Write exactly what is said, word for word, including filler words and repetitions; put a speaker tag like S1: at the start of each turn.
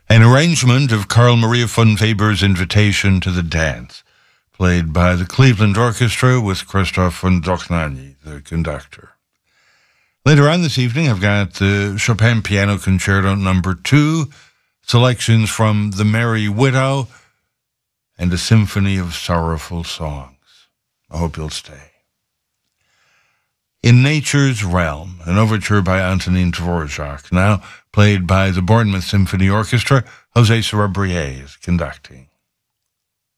S1: An arrangement of Carl Maria von Weber's Invitation to the Dance, played by the Cleveland Orchestra with Christoph von Dohnanyi, the conductor. Later on this evening, I've got the Chopin Piano Concerto Number Two, selections from The Merry Widow, and a symphony of sorrowful songs. I hope you'll stay. In Nature's Realm, an overture by Antonin Dvorak, now played by the Bournemouth Symphony Orchestra. José Sorabrier is conducting.